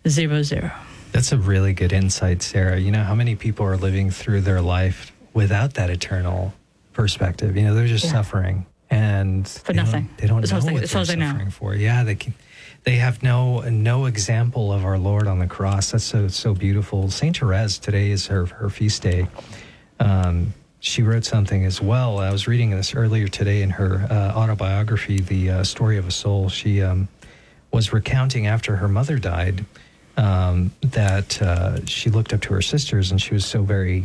That's a really good insight, Sarah. You know, how many people are living through their life without that eternal perspective? You know, they're just suffering, and for nothing. They don't know what they're suffering for. Yeah, they have no example of our Lord on the cross. That's so beautiful. Saint Therese, today is her feast day. She wrote something as well. I was reading this earlier today in her autobiography, The Story of a Soul. She was recounting after her mother died that she looked up to her sisters, and she was so very,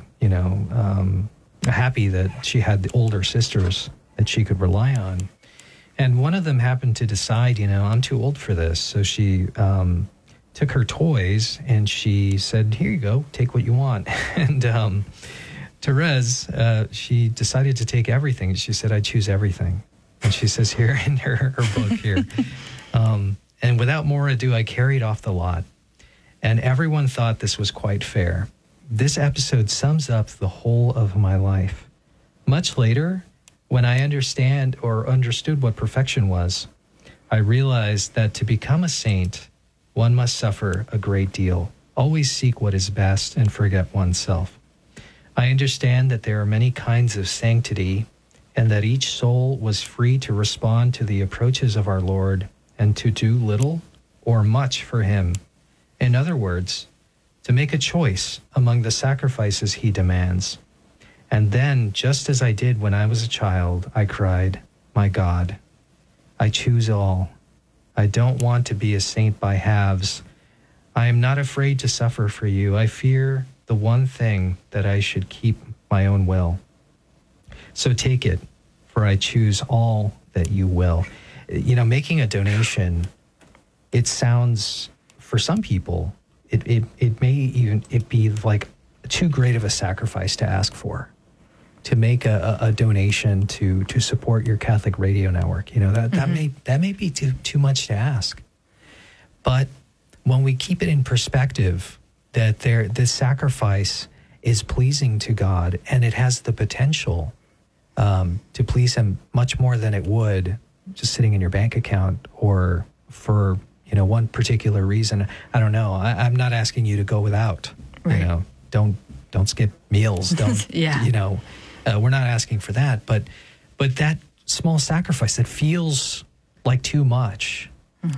happy that she had the older sisters that she could rely on. And one of them happened to decide, I'm too old for this. So she took her toys and she said, here you go, take what you want. And Therese, she decided to take everything. She said, I choose everything. And she says here in her book here, and without more ado, I carried off the lot. And everyone thought this was quite fair. This episode sums up the whole of my life. Much later, when I understood what perfection was, I realized that to become a saint, one must suffer a great deal, always seek what is best, and forget oneself. I understand that there are many kinds of sanctity, and that each soul was free to respond to the approaches of our Lord and to do little or much for him. In other words, to make a choice among the sacrifices he demands. And then, just as I did when I was a child, I cried, my God, I choose all. I don't want to be a saint by halves. I am not afraid to suffer for you. I fear the one thing that I should keep my own will. So take it, for I choose all that you will. Making a donation, it sounds, for some people, it may even be like too great of a sacrifice to ask for, to make a donation to support your Catholic radio network. That may be too much to ask. But when we keep it in perspective, that this sacrifice is pleasing to God, and it has the potential to please him much more than it would just sitting in your bank account, or for one particular reason. I don't know. I'm not asking you to go without. Right. Don't skip meals. Don't. Yeah. We're not asking for that. But that small sacrifice that feels like too much,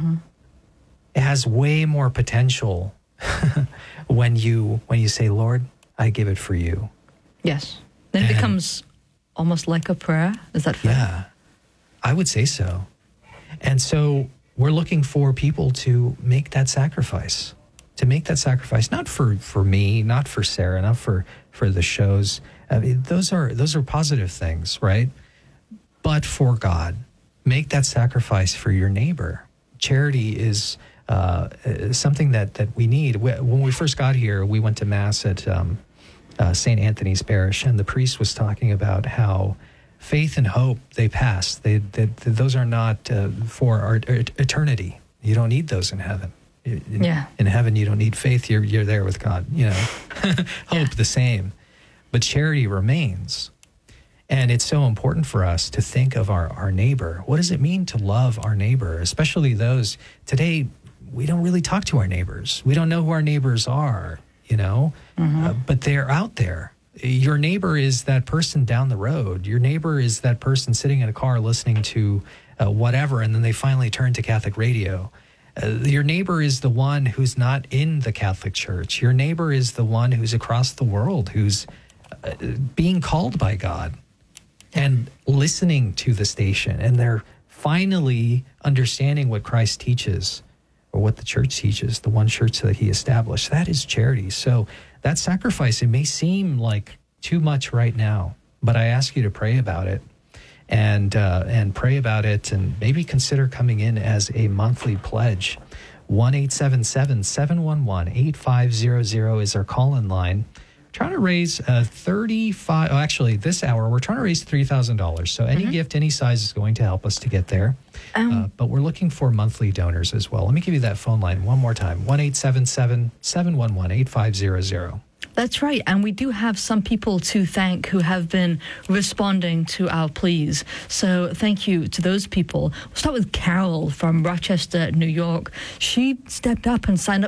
it has way more potential when you say, Lord, I give it for you. Yes. Then it becomes almost like a prayer. Is that fair? Yeah, I would say so. And so we're looking for people to make that sacrifice. Not for me, not for Sarah, not for the shows. Those are positive things, right? But for God, make that sacrifice for your neighbor. Charity is something that we need. When we first got here, we went to Mass at St. Anthony's Parish, and the priest was talking about how faith and hope, they pass. Those are not for our eternity. You don't need those in heaven. In heaven, you don't need faith. You're there with God. Hope the same, but charity remains. And it's so important for us to think of our neighbor. What does it mean to love our neighbor, especially those today? We don't really talk to our neighbors. We don't know who our neighbors are, but they're out there. Your neighbor is that person down the road. Your neighbor is that person sitting in a car listening to whatever, and then they finally turn to Catholic radio. Your neighbor is the one who's not in the Catholic Church. Your neighbor is the one who's across the world, who's being called by God and listening to the station. And they're finally understanding what Christ teaches, or what the church teaches, the one church that he established. That is charity. So that sacrifice, it may seem like too much right now, but I ask you to pray about it. And pray about it, and maybe consider coming in as a monthly pledge. 1-877-711-8500 is our call-in line. We're trying to raise this hour, we're trying to raise $3,000. So any gift, any size is going to help us to get there. But we're looking for monthly donors as well. Let me give you that phone line one more time, 1-877-711-8500. That's right. And we do have some people to thank who have been responding to our pleas. So thank you to those people. We'll start with Carol from Rochester, New York. She stepped up and signed up